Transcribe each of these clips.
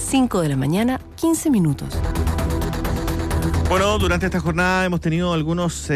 5 de la mañana, 15 minutos. Bueno, durante esta jornada hemos tenido algunos,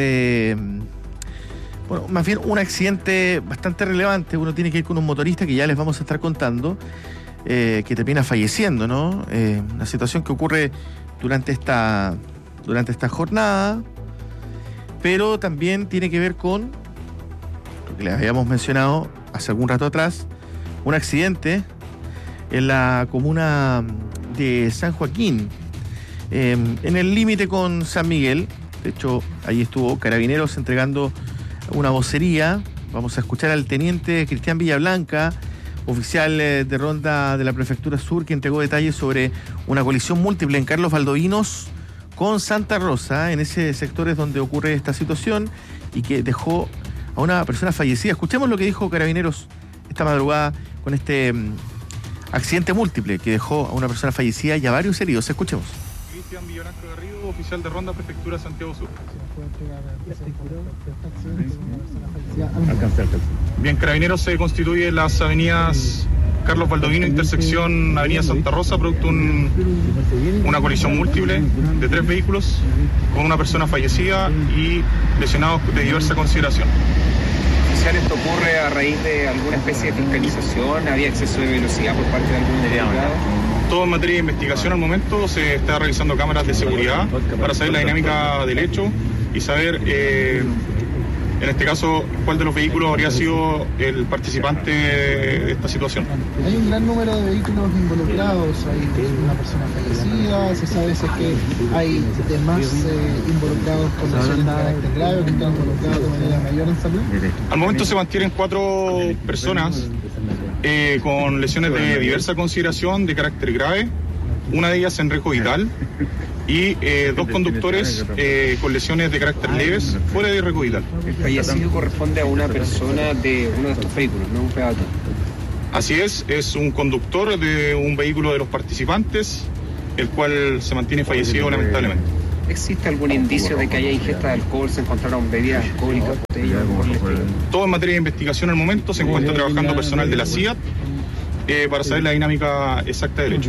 más bien un accidente bastante relevante. Uno tiene que ir con un motorista que ya les vamos a estar contando, que termina falleciendo, ¿no? Una situación que ocurre durante esta jornada, pero también tiene que ver con lo que les habíamos mencionado hace algún rato atrás, un accidente en la comuna de San Joaquín, en el límite con San Miguel. De hecho, ahí estuvo Carabineros entregando una vocería. Vamos a escuchar al teniente Cristian Villablanca, oficial de ronda de la Prefectura Sur, que entregó detalles sobre una colisión múltiple en Carlos Valdovinos con Santa Rosa. En ese sector es donde ocurre esta situación y que dejó a una persona fallecida. Escuchemos lo que dijo Carabineros esta madrugada con este accidente múltiple que dejó a una persona fallecida y a varios heridos. Escuchemos. Cristian Villablanca Garrido, oficial de ronda Prefectura Santiago Sur. Bien, Carabineros se constituye en las avenidas Carlos Valdovinos, intersección Avenida Santa Rosa, producto de una colisión múltiple de 3 vehículos con una persona fallecida y lesionados de diversa consideración. ¿Esto ocurre a raíz de alguna especie de fiscalización? ¿Había exceso de velocidad por parte de algún delegado? Todo en materia de investigación al momento. Se está realizando cámaras de seguridad para saber la dinámica del hecho y saber, en este caso, cuál de los vehículos habría sido el participante de esta situación. Hay un gran número de vehículos involucrados, hay una persona fallecida, se sabe si es que hay demás involucrados con lesiones de carácter grave, que están involucrados de manera mayor en salud. Al momento se mantienen 4 personas con lesiones de diversa consideración de carácter grave, una de ellas en riesgo vital, y 2 conductores con lesiones de carácter leves fuera de riesgo vital. El fallecido corresponde a una persona de uno de estos vehículos, no un peatón. Así es un conductor de un vehículo de los participantes, el cual se mantiene fallecido lamentablemente. ¿Existe algún indicio de que haya ingesta de alcohol? ¿Se encontraron bebidas alcohólicas, botellas? Todo en materia de investigación al momento. Se encuentra trabajando personal de la CIAT para saber la dinámica exacta del hecho.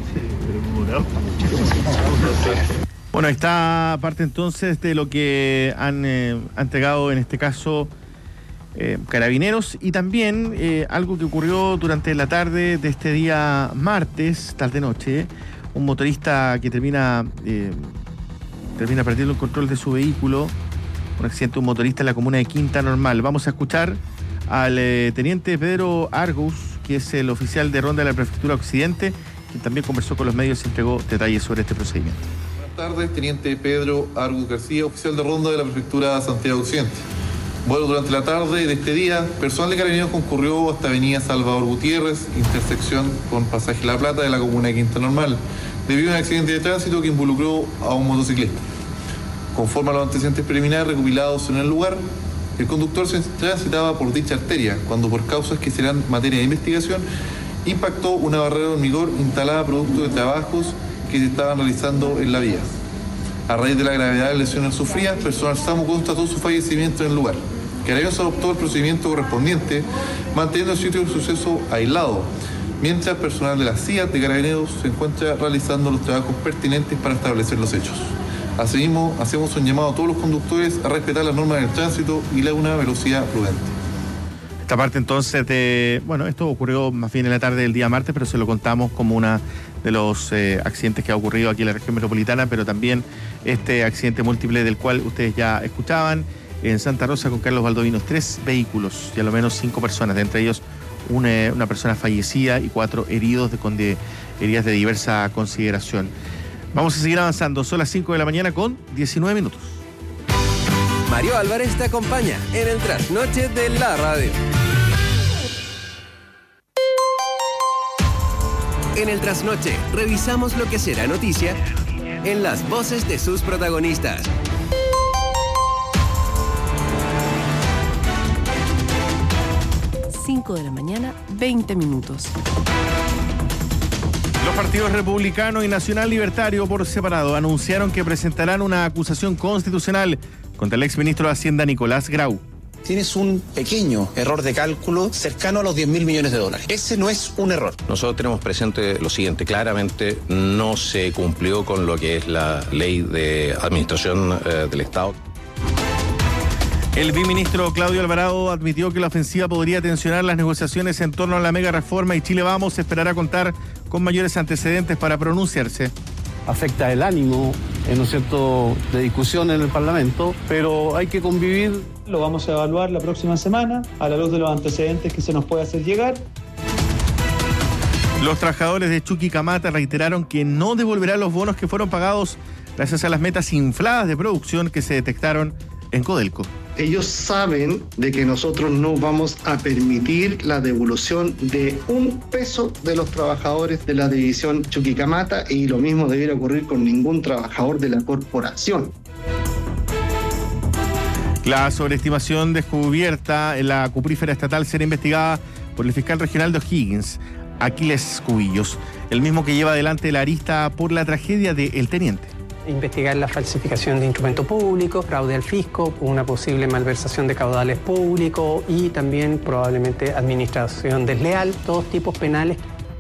Bueno, esta parte entonces de lo que han entregado en este caso Carabineros, y también algo que ocurrió durante la tarde de este día martes, tarde-noche. Un motorista que termina perdiendo el control de su vehículo. Un accidente de un motorista en la comuna de Quinta Normal. Vamos a escuchar al teniente Pedro Argus, que es el oficial de ronda de la Prefectura Occidente, quien también conversó con los medios y entregó detalles sobre este procedimiento. Buenas tardes, teniente Pedro Argus García, oficial de ronda de la Prefectura Santiago Occidente. Bueno, durante la tarde de este día, personal de Carabineros concurrió hasta avenida Salvador Gutiérrez, intersección con pasaje La Plata de la comuna de Quinta Normal, debido a un accidente de tránsito que involucró a un motociclista. Conforme a los antecedentes preliminares recopilados en el lugar, el conductor se transitaba por dicha arteria, cuando por causas que serán materia de investigación, impactó una barrera de hormigón instalada producto de trabajos que se estaban realizando en la vía. A raíz de la gravedad de las lesiones sufridas, personal SAMU constató su fallecimiento en el lugar. Carabineros adoptó el procedimiento correspondiente, manteniendo el sitio del suceso aislado, mientras personal de la CIAT de Carabineros se encuentra realizando los trabajos pertinentes para establecer los hechos. Asimismo, hacemos un llamado a todos los conductores a respetar las normas del tránsito y una velocidad prudente. Esta parte entonces esto ocurrió más bien en la tarde del día martes, pero se lo contamos como una de los accidentes que ha ocurrido aquí en la región metropolitana, pero también este accidente múltiple del cual ustedes ya escuchaban en Santa Rosa con Carlos Valdovinos. 3 vehículos y a lo menos 5 personas, de entre ellos una persona fallecida y 4 heridos con heridas de diversa consideración. Vamos a seguir avanzando, son las 5 de la mañana con 19 minutos. Mario Álvarez te acompaña en el trasnoche de la radio. En el trasnoche revisamos lo que será noticia en las voces de sus protagonistas. 5 de la mañana, 20 minutos. Los partidos republicano y nacional libertario por separado anunciaron que presentarán una acusación constitucional contra el exministro de Hacienda Nicolás Grau. tienes un pequeño error de cálculo cercano a los 10.000 millones de dólares. Ese no es un error. Nosotros tenemos presente lo siguiente, claramente no se cumplió con lo que es la ley de administración del Estado. El viceministro Claudio Alvarado admitió que la ofensiva podría tensionar las negociaciones en torno a la mega reforma y Chile Vamos esperará contar con mayores antecedentes para pronunciarse. Afecta el ánimo, ¿no es cierto?, de discusión en el Parlamento, pero hay que convivir. Lo vamos a evaluar la próxima semana a la luz de los antecedentes que se nos puede hacer llegar. Los trabajadores de Chuquicamata reiteraron que no devolverán los bonos que fueron pagados gracias a las metas infladas de producción que se detectaron en Codelco. Ellos saben de que nosotros no vamos a permitir la devolución de un peso de los trabajadores de la división Chuquicamata y lo mismo debiera ocurrir con ningún trabajador de la corporación. La sobreestimación descubierta en la cuprífera estatal será investigada por el fiscal regional de O'Higgins, Aquiles Cubillos, el mismo que lleva adelante la arista por la tragedia de El Teniente. Investigar la falsificación de instrumento público, fraude al fisco, una posible malversación de caudales públicos y también probablemente administración desleal, todos tipos penales.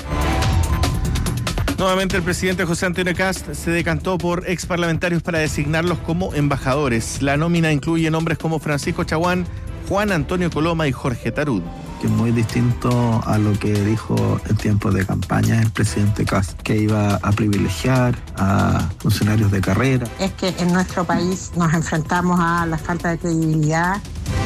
Nuevamente el presidente José Antonio Kast se decantó por exparlamentarios para designarlos como embajadores. La nómina incluye nombres como Francisco Chaguán, Juan Antonio Coloma y Jorge Tarud. Que es muy distinto a lo que dijo en tiempos de campaña el presidente Kast, que iba a privilegiar a funcionarios de carrera. Es que en nuestro país nos enfrentamos a la falta de credibilidad.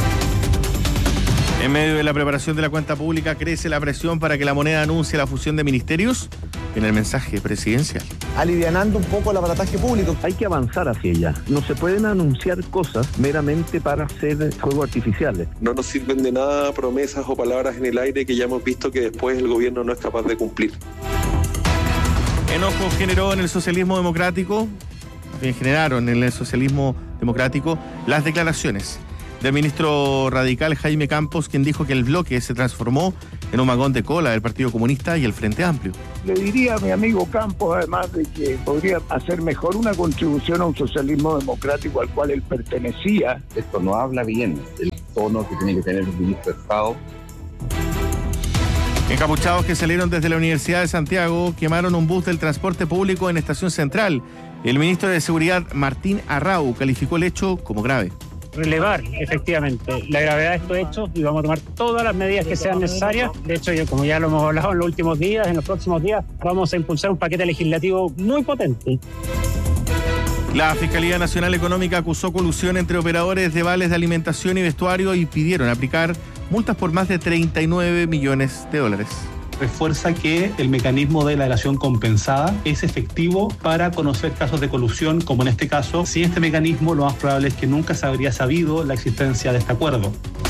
En medio de la preparación de la cuenta pública crece la presión para que la moneda anuncie la fusión de ministerios en el mensaje presidencial. Alivianando un poco el aparataje público. Hay que avanzar hacia allá. No se pueden anunciar cosas meramente para hacer fuegos artificiales. No nos sirven de nada promesas o palabras en el aire que ya hemos visto que después el gobierno no es capaz de cumplir. Enojo generó en el socialismo democrático, generaron en el socialismo democrático las declaraciones del ministro radical Jaime Campos, quien dijo que el bloque se transformó en un vagón de cola del Partido Comunista y el Frente Amplio. Le diría a mi amigo Campos, además, de que podría hacer mejor una contribución a un socialismo democrático al cual él pertenecía. Esto no habla bien del tono que tiene que tener un ministro de Estado. Encapuchados que salieron desde la Universidad de Santiago quemaron un bus del transporte público en Estación Central. El ministro de Seguridad, Martín Arrau, calificó el hecho como grave. Relevar efectivamente la gravedad de estos hechos y vamos a tomar todas las medidas que sean necesarias. De hecho, como ya lo hemos hablado en los últimos días, en los próximos días vamos a impulsar un paquete legislativo muy potente. La Fiscalía Nacional Económica acusó colusión entre operadores de vales de alimentación y vestuario y pidieron aplicar multas por más de 39 millones de dólares. Refuerza que el mecanismo de la delación compensada es efectivo para conocer casos de colusión, como en este caso. Sin este mecanismo, lo más probable es que nunca se habría sabido la existencia de este acuerdo.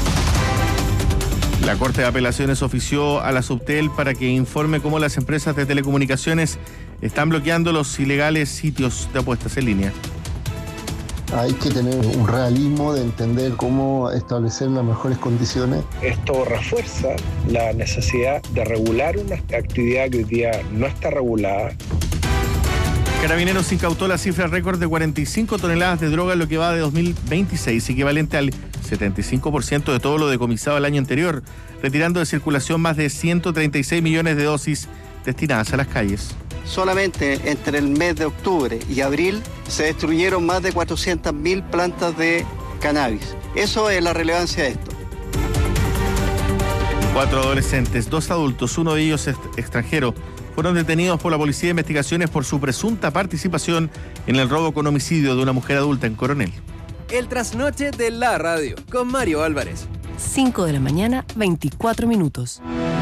La Corte de Apelaciones ofició a la Subtel para que informe cómo las empresas de telecomunicaciones están bloqueando los ilegales sitios de apuestas en línea. Hay que tener un realismo de entender cómo establecer las mejores condiciones. Esto refuerza la necesidad de regular una actividad que hoy día no está regulada. Carabineros incautó la cifra récord de 45 toneladas de droga en lo que va de 2026, equivalente al 75% de todo lo decomisado el año anterior, retirando de circulación más de 136 millones de dosis destinadas a las calles. Solamente entre el mes de octubre y abril se destruyeron más de 400.000 plantas de cannabis. Eso es la relevancia de esto. 4 adolescentes, 2 adultos, uno de ellos extranjero, fueron detenidos por la Policía de Investigaciones por su presunta participación en el robo con homicidio de una mujer adulta en Coronel. El trasnoche de la radio, con Mario Álvarez. 5 de la mañana, 24 minutos.